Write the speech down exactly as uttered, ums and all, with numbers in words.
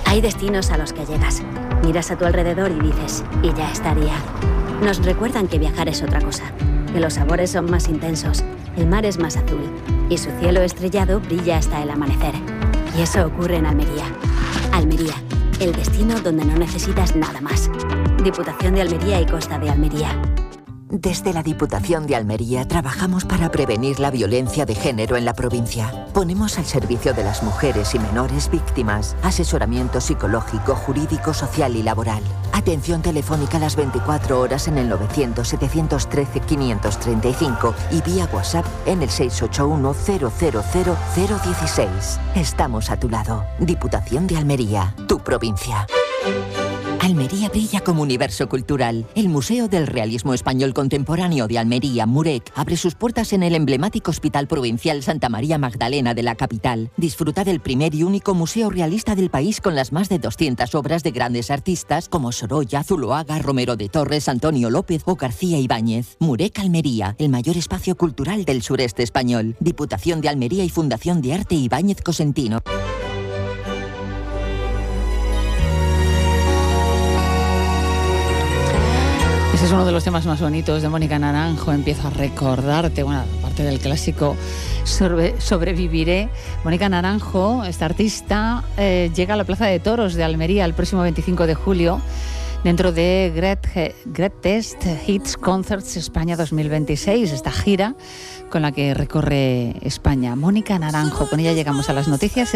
Hay destinos a los que llegas, miras a tu alrededor y dices, y ya estaría. Nos recuerdan que viajar es otra cosa, que los sabores son más intensos, el mar es más azul y su cielo estrellado brilla hasta el amanecer. Y eso ocurre en Almería. Almería, el destino donde no necesitas nada más. Diputación de Almería y Costa de Almería. Desde la Diputación de Almería trabajamos para prevenir la violencia de género en la provincia. Ponemos al servicio de las mujeres y menores víctimas asesoramiento psicológico, jurídico, social y laboral. Atención telefónica las veinticuatro horas en el novecientos, setecientos trece, quinientos treinta y cinco y vía WhatsApp en el seis ocho uno, cero cero cero, cero dieciséis. Estamos a tu lado. Diputación de Almería, tu provincia. Almería brilla como universo cultural. El Museo del Realismo Español Contemporáneo de Almería, MUREC, abre sus puertas en el emblemático Hospital Provincial Santa María Magdalena de la capital. Disfruta del primer y único museo realista del país con las más de doscientas obras de grandes artistas como Sorolla, Zuloaga, Romero de Torres, Antonio López o García Ibáñez. MUREC Almería, el mayor espacio cultural del sureste español. Diputación de Almería y Fundación de Arte Ibáñez Cosentino. Ese es uno de los temas más bonitos de Mónica Naranjo. Empiezo a recordarte, bueno, aparte del clásico sobre, Sobreviviré. Mónica Naranjo, esta artista, eh, llega a la Plaza de Toros de Almería el próximo veinticinco de julio dentro de Great, Greatest Hits Concerts España dos mil veintiséis, esta gira con la que recorre España. Mónica Naranjo, con ella llegamos a las noticias.